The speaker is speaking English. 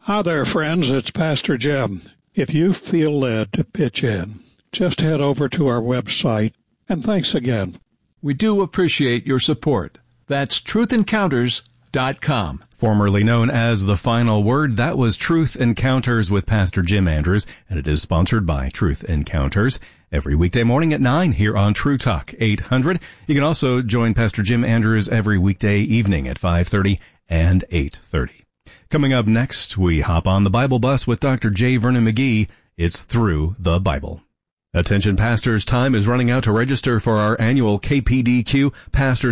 Hi there, friends. It's Pastor Jim. If you feel led to pitch in, just head over to our website, and thanks again. We do appreciate your support. That's truthencounters.com. Formerly known as The Final Word, that was Truth Encounters with Pastor Jim Andrews, and it is sponsored by Truth Encounters every weekday morning at 9 here on True Talk 800. You can also join Pastor Jim Andrews every weekday evening at 5:30 and 8:30. Coming up next, we hop on the Bible bus with Dr. J. Vernon McGee. It's Through the Bible. Attention pastors, time is running out to register for our annual KPDQ Pastors